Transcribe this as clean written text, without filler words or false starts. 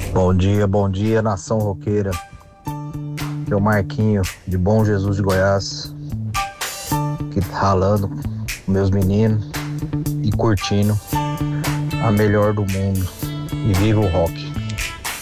Bom dia, nação roqueira. É o Marquinho, de Bom Jesus de Goiás, que tá ralando com meus meninos e curtindo a melhor do mundo. E viva o rock!